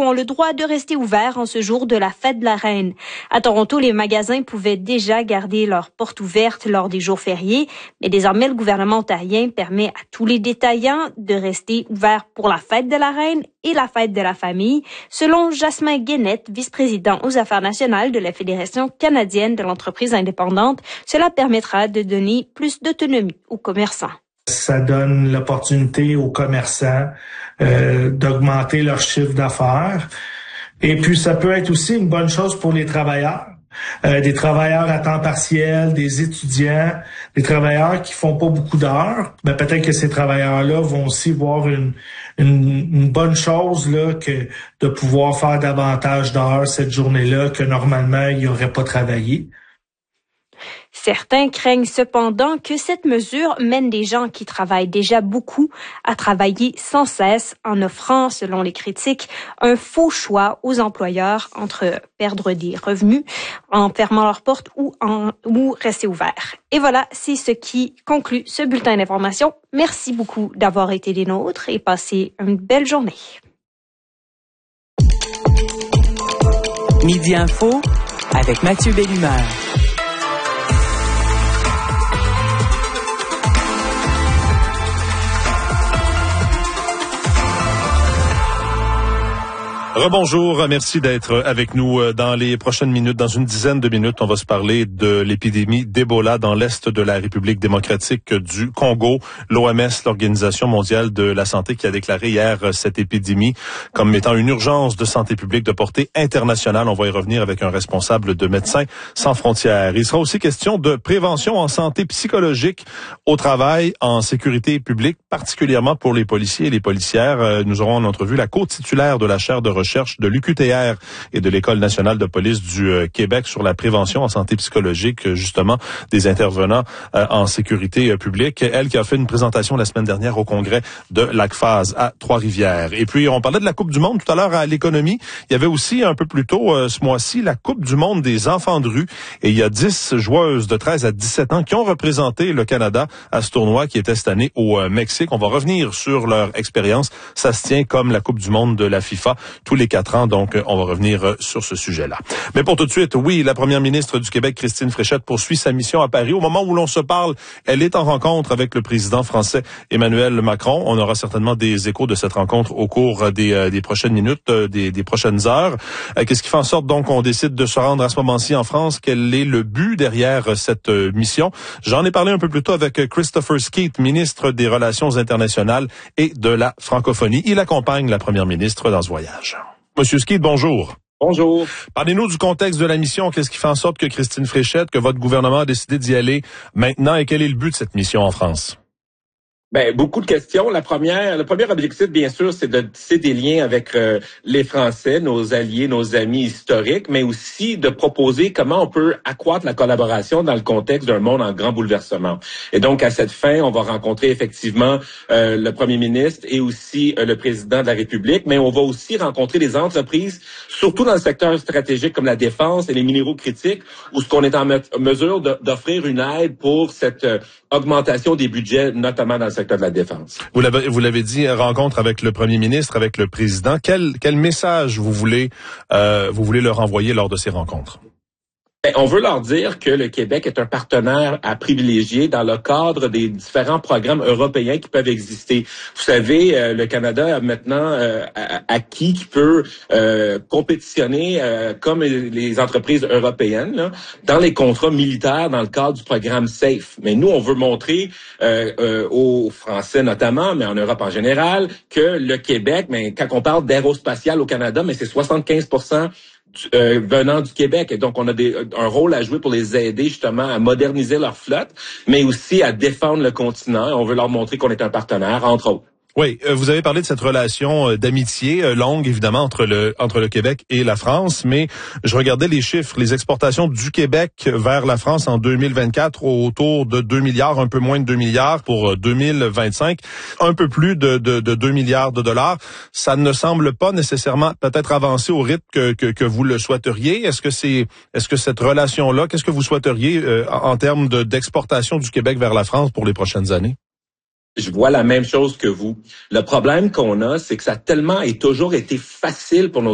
ont le droit de rester ouverts en ce jour de la fête de la Reine. À Toronto, les magasins pouvaient déjà garder leurs portes ouvertes lors des jours fériés, mais désormais, le gouvernement ontarien permet à tous les détaillants de rester ouverts pour la fête de la Reine et la fête de la famille, selon Jasmin Guénette, vice-président aux affaires nationales de la Fédération canadienne de l'entreprise indépendante. Cela permettra de donner plus d'autonomie aux commerçants. Ça donne l'opportunité aux commerçants d'augmenter leur chiffre d'affaires. Et puis, ça peut être aussi une bonne chose pour les travailleurs. Des travailleurs à temps partiel, des étudiants, des travailleurs qui font pas beaucoup d'heures. Ben, peut-être que ces travailleurs-là vont aussi voir une bonne chose là que de pouvoir faire davantage d'heures cette journée-là que normalement ils n'auraient pas travaillé. Certains craignent cependant que cette mesure mène des gens qui travaillent déjà beaucoup à travailler sans cesse en offrant, selon les critiques, un faux choix aux employeurs entre perdre des revenus en fermant leurs portes ou rester ouverts. Et voilà, c'est ce qui conclut ce bulletin d'information. Merci beaucoup d'avoir été des nôtres et passez une belle journée. Midi Info avec Mathieu Bellumeur. Rebonjour, merci d'être avec nous dans les prochaines minutes. Dans une dizaine de minutes, on va se parler de l'épidémie d'Ebola dans l'est de la République démocratique du Congo. L'OMS, l'Organisation mondiale de la santé, qui a déclaré hier cette épidémie comme étant une urgence de santé publique de portée internationale. On va y revenir avec un responsable de Médecins sans frontières. Il sera aussi question de prévention en santé psychologique au travail, en sécurité publique, particulièrement pour les policiers et les policières. Nous aurons en entrevue la co-titulaire de la chaire de recherche de l'UQTR et de l'École nationale de police du Québec sur la prévention en santé psychologique, justement, des intervenants en sécurité publique. Elle qui a fait une présentation la semaine dernière au congrès de l'ACFAS à Trois-Rivières. Et puis, on parlait de la Coupe du monde tout à l'heure à l'économie. Il y avait aussi, un peu plus tôt ce mois-ci, la Coupe du monde des enfants de rue. Et il y a 10 joueuses de 13 à 17 ans qui ont représenté le Canada à ce tournoi qui était cette année au Mexique. On va revenir sur leur expérience. Ça se tient comme la Coupe du monde de la FIFA tous les 4 ans, donc on va revenir sur ce sujet-là. Mais pour tout de suite, oui, la première ministre du Québec, Christine Fréchette, poursuit sa mission à Paris. Au moment où l'on se parle, elle est en rencontre avec le président français Emmanuel Macron. On aura certainement des échos de cette rencontre au cours des prochaines minutes, des prochaines heures. Qu'est-ce qui fait en sorte donc qu'on décide de se rendre à ce moment-ci en France? Quel est le but derrière cette mission? J'en ai parlé un peu plus tôt avec Christopher Skeet, ministre des Relations internationales et de la francophonie. Il accompagne la première ministre dans ce voyage. Monsieur Skeet, bonjour. Bonjour. Parlez-nous du contexte de la mission. Qu'est-ce qui fait en sorte que Christine Fréchette, que votre gouvernement a décidé d'y aller maintenant et quel est le but de cette mission en France? Beaucoup de questions. Le premier objectif, bien sûr, c'est de tisser des liens avec les Français, nos alliés, nos amis historiques, mais aussi de proposer comment on peut accroître la collaboration dans le contexte d'un monde en grand bouleversement. Et donc, à cette fin, on va rencontrer effectivement le premier ministre et aussi le président de la République, mais on va aussi rencontrer des entreprises, surtout dans le secteur stratégique comme la défense et les minéraux critiques, où ce qu'on est en mesure d'offrir une aide pour cette augmentation des budgets, notamment dans le secteur de la défense. Vous l'avez dit, rencontre avec le premier ministre, avec le président. Quel message vous voulez leur envoyer lors de ces rencontres? On veut leur dire que le Québec est un partenaire à privilégier dans le cadre des différents programmes européens qui peuvent exister. Vous savez, le Canada a maintenant acquis qui peut compétitionner comme les entreprises européennes là, dans les contrats militaires dans le cadre du programme SAFE. Mais nous, on veut montrer aux Français notamment, mais en Europe en général, que le Québec, quand on parle d'aérospatial au Canada, mais c'est 75% venant du Québec. Et donc, on a un rôle à jouer pour les aider justement à moderniser leur flotte, mais aussi à défendre le continent. On veut leur montrer qu'on est un partenaire, entre autres. Oui, vous avez parlé de cette relation d'amitié longue, évidemment, entre le Québec et la France, mais je regardais les chiffres, les exportations du Québec vers la France en 2024 autour de 2 milliards, un peu moins de 2 milliards pour 2025, un peu plus de 2 milliards de dollars. Ça ne semble pas nécessairement peut-être avancer au rythme que vous le souhaiteriez. Est-ce que cette relation-là, qu'est-ce que vous souhaiteriez en termes d'exportation du Québec vers la France pour les prochaines années? Je vois la même chose que vous. Le problème qu'on a, c'est que ça a tellement et toujours été facile pour nos